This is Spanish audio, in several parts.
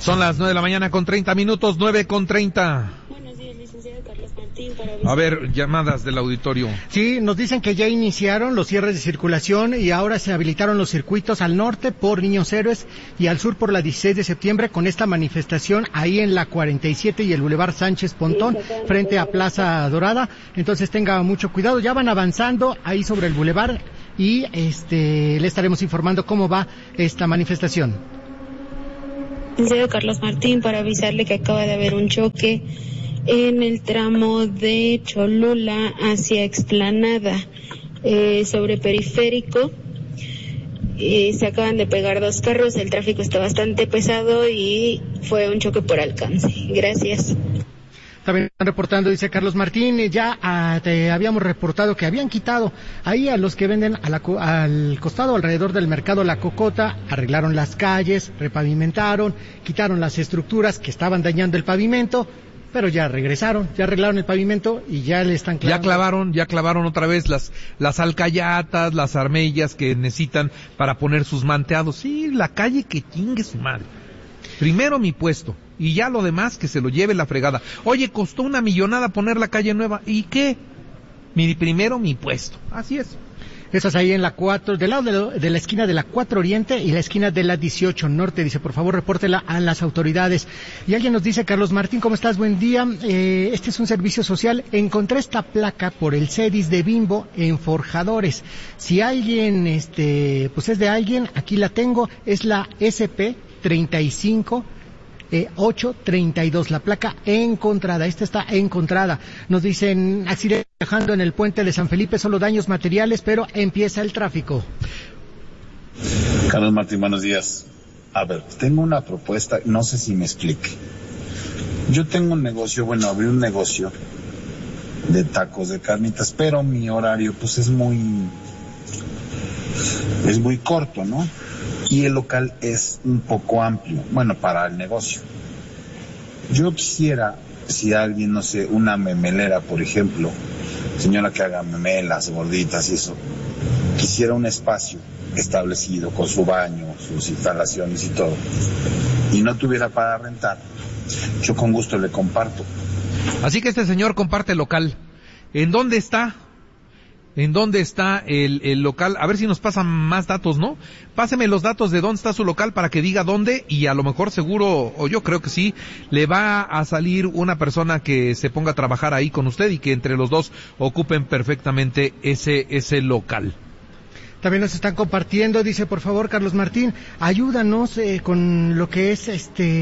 Son las 9:30 a.m, 9:30. Buenos días, licenciado Carlos Martín. A ver, llamadas del auditorio. Sí, nos dicen que ya iniciaron los cierres de circulación y ahora se habilitaron los circuitos al norte por Niños Héroes y al sur por la 16 de septiembre con esta manifestación ahí en la 47 y el Boulevard Sánchez Pontón, frente a Plaza Dorada. Entonces tenga mucho cuidado, ya van avanzando ahí sobre el Boulevard y le estaremos informando cómo va esta manifestación. Licenciado Carlos Martín, para avisarle que acaba de haber un choque en el tramo de Cholula hacia Explanada, sobre Periférico. Se acaban de pegar dos carros, el tráfico está bastante pesado y fue un choque por alcance. Gracias. También están reportando, dice Carlos Martín, ya te habíamos reportado que habían quitado ahí a los que venden al costado, alrededor del mercado La Cocota, arreglaron las calles, repavimentaron, quitaron las estructuras que estaban dañando el pavimento, pero ya regresaron, ya arreglaron el pavimento y ya le están clavando. Ya clavaron otra vez las alcayatas, las armellas que necesitan para poner sus manteados. Sí, la calle que chingue su madre. Primero mi puesto, y ya lo demás que se lo lleve la fregada. Oye, costó 1 millonada poner la calle nueva, ¿y qué? Primero mi puesto, así es. Eso es ahí en la 4, del lado de la esquina de la 4 Oriente y la esquina de la 18 Norte. Dice, por favor, repórtela a las autoridades. Y alguien nos dice, Carlos Martín, ¿cómo estás? Buen día. Este es un servicio social. Encontré esta placa por el CEDIS de Bimbo en Forjadores. Si alguien, pues es de alguien, aquí la tengo. Es la SP 35 832, la placa encontrada, esta está encontrada. Nos dicen, accidente viajando en el puente de San Felipe, solo daños materiales, pero empieza el tráfico. Carlos Martín, buenos días. A ver, tengo una propuesta, no sé si me explique. Yo tengo un negocio, abrí un negocio de tacos de carnitas, pero mi horario pues es muy corto, ¿no? Y el local es un poco amplio, para el negocio. Yo quisiera, si alguien, no sé, una memelera, por ejemplo, señora que haga memelas, gorditas y eso, quisiera un espacio establecido con su baño, sus instalaciones y todo, y no tuviera para rentar, yo con gusto le comparto. Así que este señor comparte local. ¿En dónde está? ¿En dónde está el local? A ver si nos pasan más datos, ¿no? Páseme los datos de dónde está su local para que diga dónde, y a lo mejor seguro, o yo creo que sí, le va a salir una persona que se ponga a trabajar ahí con usted y que entre los dos ocupen perfectamente ese local. También nos están compartiendo, dice, por favor, Carlos Martín, ayúdanos con lo que es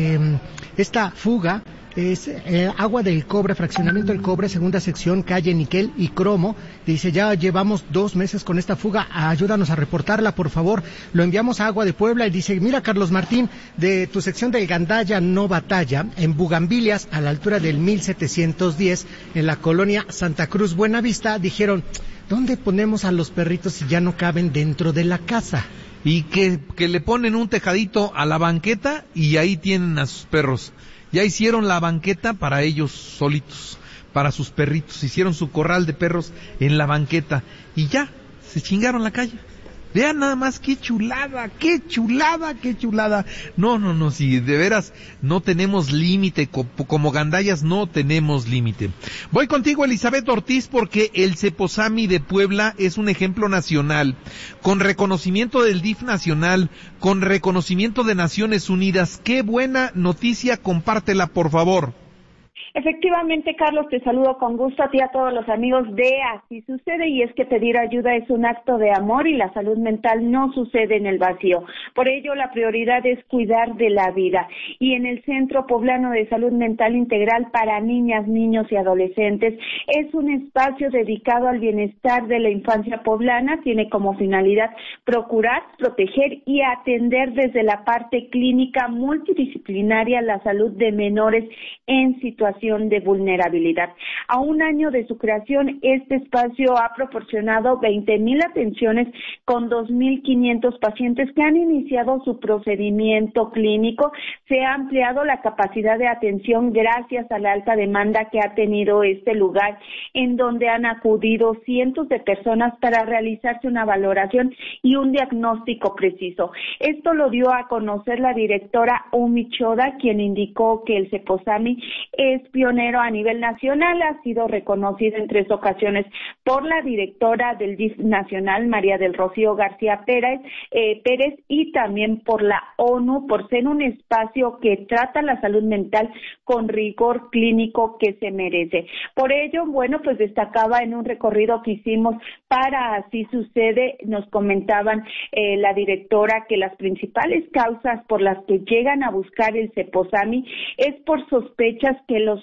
esta fuga. Es agua del cobre, fraccionamiento del cobre, segunda sección, calle Niquel y Cromo. Dice, ya llevamos 2 meses con esta fuga, ayúdanos a reportarla, por favor. Lo enviamos a Agua de Puebla y dice, mira, Carlos Martín, de tu sección del Gandaya no batalla, en Bugambilias, a la altura del 1710, en la colonia Santa Cruz Buenavista, dijeron, ¿dónde ponemos a los perritos si ya no caben dentro de la casa? Y que le ponen un tejadito a la banqueta y ahí tienen a sus perros. Ya hicieron la banqueta para ellos solitos, para sus perritos. Hicieron su corral de perros en la banqueta y ya, se chingaron la calle. Vean nada más qué chulada, qué chulada, qué chulada. No, si de veras no tenemos límite, como gandallas no tenemos límite. Voy contigo, Elizabeth Ortiz, porque el Ceposami de Puebla es un ejemplo nacional, con reconocimiento del DIF nacional, con reconocimiento de Naciones Unidas. Qué buena noticia, compártela, por favor. Efectivamente, Carlos, te saludo con gusto a ti y a todos los amigos de Así Sucede, y es que pedir ayuda es un acto de amor y la salud mental no sucede en el vacío. Por ello, la prioridad es cuidar de la vida. Y en el Centro Poblano de Salud Mental Integral para Niñas, Niños y Adolescentes es un espacio dedicado al bienestar de la infancia poblana. Tiene como finalidad procurar, proteger y atender desde la parte clínica multidisciplinaria la salud de menores en situación situación de vulnerabilidad. A un año de su creación, este espacio ha proporcionado 20,000 atenciones con 2,500 pacientes que han iniciado su procedimiento clínico. Se ha ampliado la capacidad de atención gracias a la alta demanda que ha tenido este lugar, en donde han acudido cientos de personas para realizarse una valoración y un diagnóstico preciso. Esto lo dio a conocer la directora Umi Choda, quien indicó que el Ceposami es pionero a nivel nacional. Ha sido reconocido en 3 ocasiones por la directora del DIF nacional, María del Rocío García Pérez, y también por la ONU, por ser un espacio que trata la salud mental con rigor clínico que se merece. Por ello, bueno, pues destacaba en un recorrido que hicimos para Así Sucede, nos comentaban la directora que las principales causas por las que llegan a buscar el Ceposami es por sospechas que los